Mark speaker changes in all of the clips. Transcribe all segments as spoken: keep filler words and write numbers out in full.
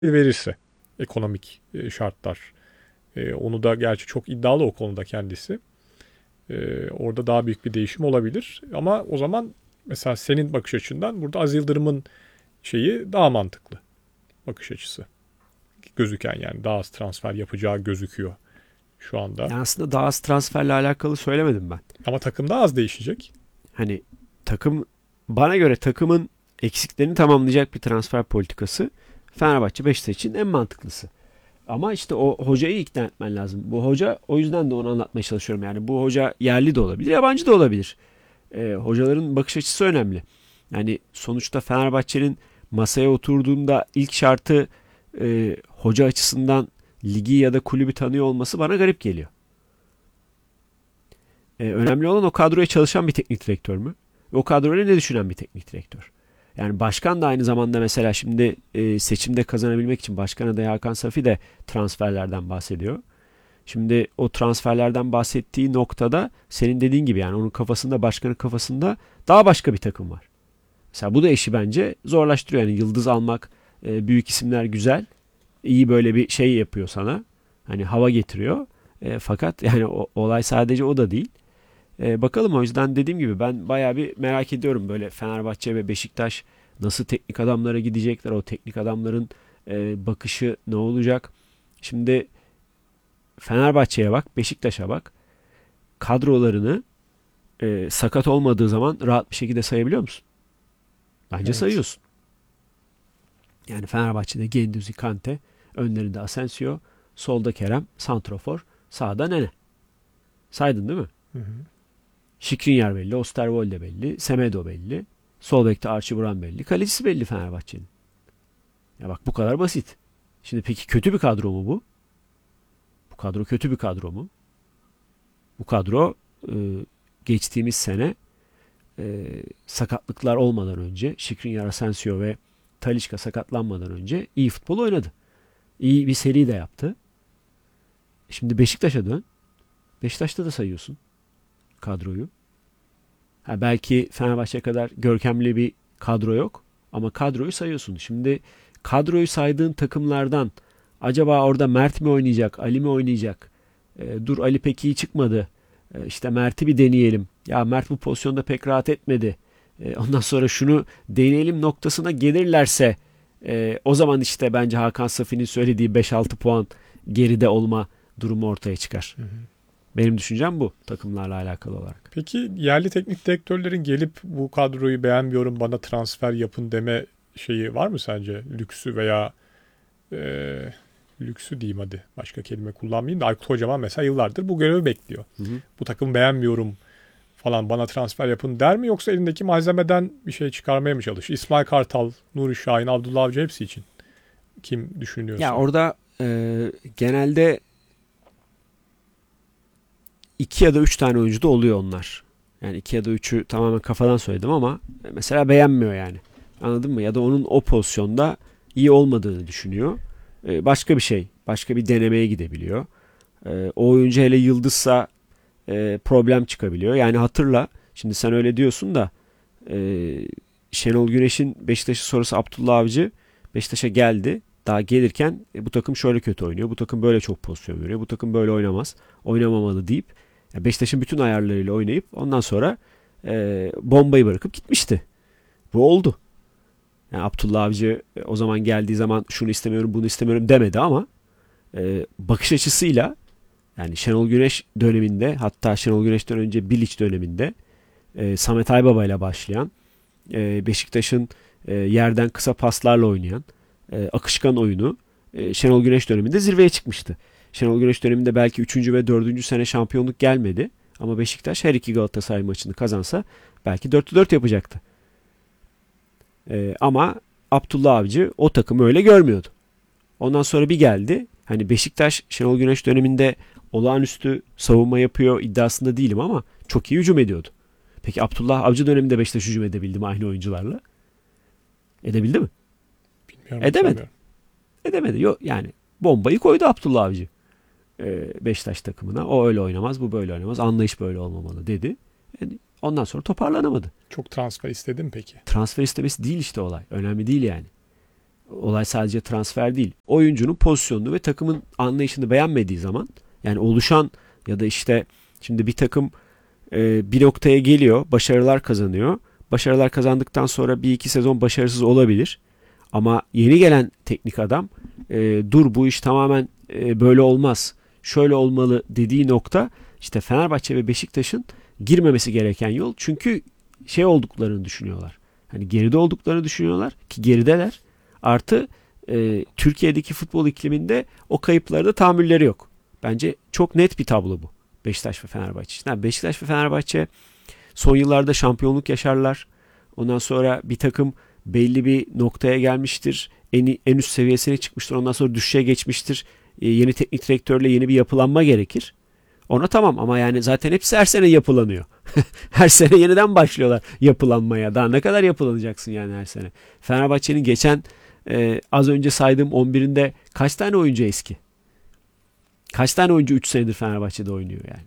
Speaker 1: verirse ekonomik e, şartlar. E, onu da gerçi çok iddialı o konuda kendisi. E, orada daha büyük bir değişim olabilir. Ama o zaman mesela senin bakış açından burada Aziz Yıldırım'ın şeyi daha mantıklı bakış açısı. Gözüken yani daha az transfer yapacağı gözüküyor şu anda.
Speaker 2: Yani aslında daha az transferle alakalı söylemedim ben.
Speaker 1: Ama takım daha az değişecek.
Speaker 2: Hani takım, bana göre takımın eksiklerini tamamlayacak bir transfer politikası Fenerbahçe Beşiktaş için en mantıklısı. Ama işte o hocayı ikna etmen lazım. Bu hoca, o yüzden de onu anlatmaya çalışıyorum. Yani bu hoca yerli de olabilir, yabancı da olabilir. Ee, hocaların bakış açısı önemli. Yani sonuçta Fenerbahçe'nin masaya oturduğunda ilk şartı e, hoca açısından ligi ya da kulübü tanıyor olması bana garip geliyor. Ee, önemli olan o kadroya çalışan bir teknik direktör mü? O kadroyla ne düşünen bir teknik direktör? Yani başkan da aynı zamanda mesela şimdi e, seçimde kazanabilmek için başkan adayı Hakan Safi de transferlerden bahsediyor. Şimdi o transferlerden bahsettiği noktada senin dediğin gibi yani onun kafasında, başkanın kafasında daha başka bir takım var. Mesela bu da işi bence zorlaştırıyor. Yani yıldız almak, e, büyük isimler güzel. İyi böyle bir şey yapıyor sana. Hani hava getiriyor. E, fakat yani o, olay sadece o da değil. E, bakalım, o yüzden dediğim gibi ben bayağı bir merak ediyorum böyle Fenerbahçe ve Beşiktaş nasıl teknik adamlara gidecekler. O teknik adamların e, bakışı ne olacak? Şimdi Fenerbahçe'ye bak, Beşiktaş'a bak. Kadrolarını e, sakat olmadığı zaman rahat bir şekilde sayabiliyor musun? Bence
Speaker 1: Evet.
Speaker 2: sayıyorsun. Yani Fenerbahçe'de Guendouzi, Kante, önlerinde Asensio, solda Kerem, santrofor, sağda Nene. Saydın değil mi?
Speaker 1: Hı hı.
Speaker 2: Skriniar belli, Osterwolde belli, Semedo belli, sol bekte Archie Buran belli, kalecisi belli Fenerbahçe'nin. Ya bak, bu kadar basit. Şimdi peki kötü bir kadro mu bu? Bu kadro kötü bir kadro mu? Bu kadro e, geçtiğimiz sene e, sakatlıklar olmadan önce, Skriniar, Asensio ve Talisca sakatlanmadan önce iyi futbol oynadı. İyi bir seri de yaptı. Şimdi Beşiktaş'a dön. Beşiktaş'ta da sayıyorsun kadroyu. Ha, belki Fenerbahçe kadar görkemli bir kadro yok ama kadroyu sayıyorsun. Şimdi kadroyu saydığın takımlardan acaba orada Mert mi oynayacak, Ali mi oynayacak? E, dur Ali pek iyi çıkmadı. E, işte Mert'i bir deneyelim. Ya Mert bu pozisyonda pek rahat etmedi. E, ondan sonra şunu deneyelim noktasına gelirlerse e, o zaman işte bence Hakan Safi'nin söylediği beş altı puan geride olma durumu ortaya çıkar.
Speaker 1: Hı hı.
Speaker 2: Benim düşüncem bu takımlarla alakalı olarak.
Speaker 1: Peki yerli teknik direktörlerin gelip bu kadroyu beğenmiyorum bana transfer yapın deme şeyi var mı sence? Lüksü veya e, lüksü diyeyim hadi. Başka kelime kullanmayayım da Aykut Kocaman mesela yıllardır bu görevi bekliyor.
Speaker 2: Hı hı.
Speaker 1: Bu takımı beğenmiyorum falan bana transfer yapın der mi yoksa elindeki malzemeden bir şey çıkarmaya mı çalışır? İsmail Kartal, Nuri Şahin, Abdullah Avcı hepsi için kim
Speaker 2: Ya
Speaker 1: düşünülüyorsa.
Speaker 2: orada e, genelde iki ya da üç tane oyuncu da oluyor onlar. Yani iki ya da üçü tamamen kafadan söyledim ama mesela beğenmiyor yani. Anladın mı? Ya da onun o pozisyonda iyi olmadığını düşünüyor. E, başka bir şey, başka bir denemeye gidebiliyor. E, o oyuncu hele yıldızsa e, problem çıkabiliyor. Yani hatırla, şimdi sen öyle diyorsun da e, Şenol Güneş'in Beşiktaş'ı sonrası Abdullah Avcı Beşiktaş'a geldi. Daha gelirken e, bu takım şöyle kötü oynuyor. Bu takım böyle çok pozisyon veriyor. Bu takım böyle oynamaz. Oynamamalı deyip ya Beşiktaş'ın bütün ayarlarıyla oynayıp ondan sonra e, bombayı bırakıp gitmişti. Bu oldu. Yani Abdullah Avcı e, o zaman geldiği zaman şunu istemiyorum, bunu istemiyorum demedi ama e, bakış açısıyla yani Şenol Güneş döneminde, hatta Şenol Güneş'ten önce Bilic döneminde e, Samet Aybaba ile başlayan e, Beşiktaş'ın e, yerden kısa paslarla oynayan e, akışkan oyunu e, Şenol Güneş döneminde zirveye çıkmıştı. Şenol Güneş döneminde belki üçüncü ve dördüncü sene şampiyonluk gelmedi. Ama Beşiktaş her iki Galatasaray maçını kazansa belki dörtte dört yapacaktı. E, ama Abdullah Avcı o takımı öyle görmüyordu. Ondan sonra bir geldi. Hani Beşiktaş Şenol Güneş döneminde olağanüstü savunma yapıyor iddiasında değilim ama çok iyi hücum ediyordu. Peki Abdullah Avcı döneminde Beşiktaş hücum edebildi mi aynı oyuncularla? Edebildi mi?
Speaker 1: Bilmiyorum,
Speaker 2: Edemedi.
Speaker 1: hatırlamıyorum.
Speaker 2: Edemedi. Yok yani, bombayı koydu Abdullah Avcı e, Beşiktaş takımına. O öyle oynamaz, bu böyle oynamaz. Anlayış böyle olmamalı dedi. Yani ondan sonra toparlanamadı.
Speaker 1: Çok transfer istedim peki.
Speaker 2: Transfer istemesi değil işte olay. Önemli değil yani. olay sadece transfer değil. Oyuncunun pozisyonunu ve takımın anlayışını beğenmediği zaman, yani oluşan ya da işte şimdi bir takım e, bir noktaya geliyor, başarılar kazanıyor. Başarılar kazandıktan sonra bir iki sezon başarısız olabilir. Ama yeni gelen teknik adam e, dur bu iş tamamen e, böyle olmaz, şöyle olmalı dediği nokta işte Fenerbahçe ve Beşiktaş'ın girmemesi gereken yol. Çünkü şey olduklarını düşünüyorlar. Hani geride olduklarını düşünüyorlar ki gerideler. Artı e, Türkiye'deki futbol ikliminde o kayıplarda tahammülleri yok. Bence çok net bir tablo bu. Beşiktaş ve Fenerbahçe için. Yani Beşiktaş ve Fenerbahçe son yıllarda şampiyonluk yaşarlar. Ondan sonra bir takım belli bir noktaya gelmiştir. En, en üst seviyesine çıkmıştır. Ondan sonra düşüşe geçmiştir. E, yeni teknik direktörle yeni bir yapılanma gerekir. Ona tamam ama yani zaten hepsi her sene yapılanıyor. Her sene yeniden başlıyorlar yapılanmaya. Daha ne kadar yapılanacaksın yani her sene. Fenerbahçe'nin geçen e, az önce saydığım on birinde kaç tane oyuncu eski? Kaç tane oyuncu üç senedir Fenerbahçe'de oynuyor yani?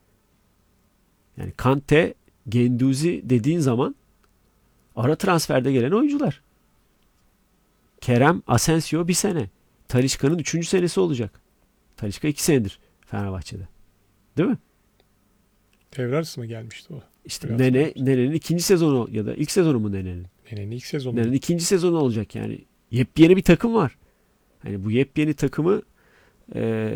Speaker 2: Yani Kante, Genduzi dediğin zaman ara transferde gelen oyuncular. Kerem, Asensio bir sene. Talisca'nın üçüncü senesi olacak. Talisca iki senedir Fenerbahçe'de. Değil mi?
Speaker 1: Devre arası mı gelmişti o?
Speaker 2: İşte
Speaker 1: Biraz
Speaker 2: Nene,
Speaker 1: sonra.
Speaker 2: Nene'nin ikinci sezonu ya da ilk sezonu mu Nene'nin?
Speaker 1: Nene'nin ilk sezonu.
Speaker 2: Nene'nin ikinci sezonu olacak yani. Yepyeni bir takım var. Hani bu yepyeni takımı e,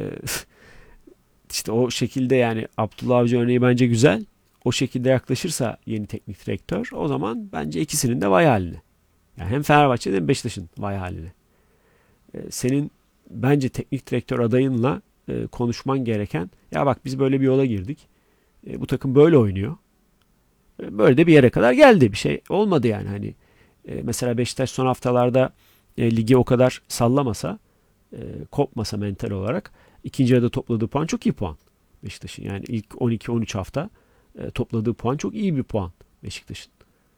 Speaker 2: işte o şekilde yani Abdullah Avcı örneği bence güzel. O şekilde yaklaşırsa yeni teknik direktör o zaman bence ikisinin de vay haline. Yani hem Fenerbahçe'nin hem Beşiktaş'ın vay haline. E, senin bence teknik direktör adayınla e, konuşman gereken ya bak biz böyle bir yola girdik. E, bu takım böyle oynuyor. E, böyle de bir yere kadar geldi. Bir şey olmadı yani. Hani e, mesela Beşiktaş son haftalarda e, ligi o kadar sallamasa e, kopmasa mental olarak ikinci yarıda topladığı puan çok iyi puan. Beşiktaş'ın yani ilk on iki on üç hafta e, topladığı puan çok iyi bir puan Beşiktaş'ın.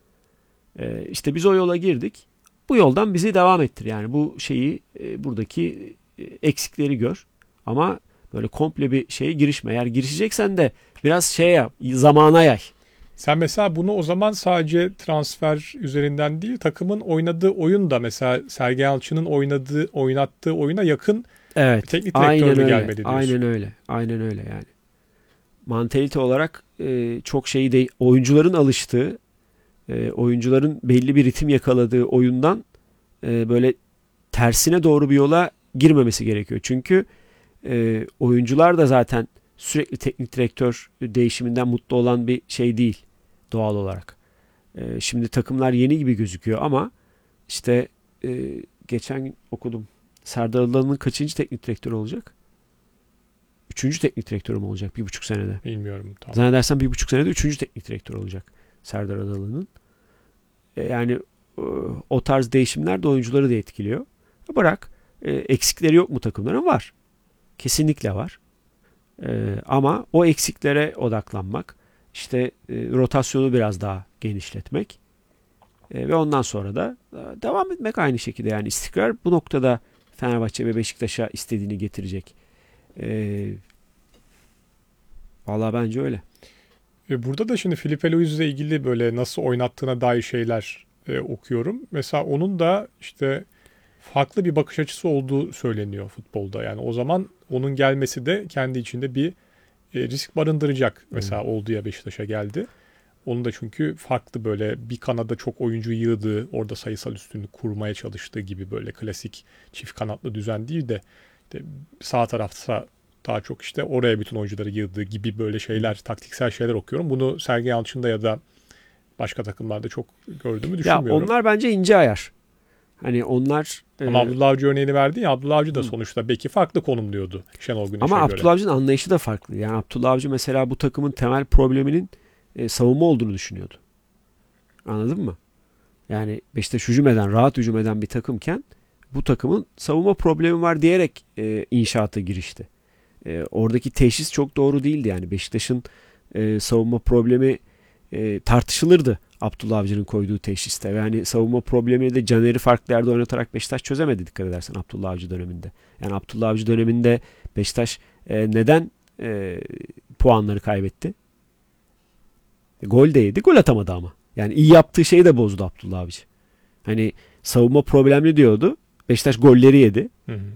Speaker 2: E, işte biz o yola girdik. Bu yoldan bizi devam ettir. Yani bu şeyi e, buradaki e, eksikleri gör. Ama böyle komple bir şeye girişme. Eğer girişeceksen de biraz şey yap, zamana yay.
Speaker 1: Sen mesela bunu o zaman sadece transfer üzerinden değil, takımın oynadığı oyun da mesela Sergen Yalçın'ın oynadığı, oynattığı oyuna yakın
Speaker 2: Evet.
Speaker 1: bir teknik
Speaker 2: Aynen
Speaker 1: direktörlü
Speaker 2: öyle.
Speaker 1: gelmedi diyorsun.
Speaker 2: Aynen öyle. Aynen öyle yani. Mantalite olarak e, çok şeyi de oyuncuların alıştığı, e, oyuncuların belli bir ritim yakaladığı oyundan e, böyle tersine doğru bir yola girmemesi gerekiyor. Çünkü e, oyuncular da zaten sürekli teknik direktör değişiminden mutlu olan bir şey değil doğal olarak. E, şimdi takımlar yeni gibi gözüküyor ama işte e, geçen gün okudum. Serdar Adalı'nın kaçıncı teknik direktörü olacak? Üçüncü teknik direktörü mü olacak bir buçuk senede?
Speaker 1: Bilmiyorum. Tamam.
Speaker 2: Zannedersem bir buçuk senede üçüncü teknik direktör olacak Serdar Adalı'nın. E, yani e, o tarz değişimler de oyuncuları da etkiliyor. Bırak. E, eksikleri yok mu takımların? Var. Kesinlikle var. E, ama o eksiklere odaklanmak, işte e, rotasyonu biraz daha genişletmek e, ve ondan sonra da e, devam etmek aynı şekilde. Yani istikrar bu noktada Fenerbahçe ve Beşiktaş'a istediğini getirecek. E, Vallahi bence öyle.
Speaker 1: E, burada da şimdi Filipe Luiz'le ilgili böyle nasıl oynattığına dair şeyler e, okuyorum. Mesela onun da işte farklı bir bakış açısı olduğu söyleniyor futbolda. Yani o zaman onun gelmesi de kendi içinde bir e, risk barındıracak. Mesela hmm. oldu ya Beşiktaş'a geldi. Onun da çünkü farklı böyle bir kanada çok oyuncu yığdığı, orada sayısal üstünlük kurmaya çalıştığı gibi böyle klasik çift kanatlı düzen değil de işte sağ tarafta daha çok işte oraya bütün oyuncuları yığdığı gibi böyle şeyler, taktiksel şeyler okuyorum. Bunu Sergen Yalçın'da ya da başka takımlarda çok gördüğümü düşünmüyorum.
Speaker 2: Ya onlar bence ince ayar. Hani onlar...
Speaker 1: Ama
Speaker 2: e,
Speaker 1: Abdullah Avcı örneğini verdi ya, Abdullah Avcı da sonuçta belki farklı konumluyordu Şenol Güneş'e
Speaker 2: ama
Speaker 1: göre.
Speaker 2: Abdullah Avcı'nın anlayışı da farklı. Yani Abdullah Avcı mesela bu takımın temel probleminin e, savunma olduğunu düşünüyordu. Anladın mı? Yani Beşiktaş hücum eden, rahat hücum eden bir takımken bu takımın savunma problemi var diyerek e, inşaata girişti. E, oradaki teşhis çok doğru değildi. Yani Beşiktaş'ın e, savunma problemi e, tartışılırdı Abdullah Avcı'nın koyduğu teşhiste. Yani savunma problemini de Caner'i farklı yerde oynatarak Beşiktaş çözemedi dikkat edersen Abdullah Avcı döneminde. Yani Abdullah Avcı döneminde Beşiktaş e, neden e, puanları kaybetti? E, gol de yedi, gol atamadı ama. Yani iyi yaptığı şeyi de bozdu Abdullah Avcı. Hani savunma problemli diyordu. Beşiktaş golleri yedi.
Speaker 1: Hı hı.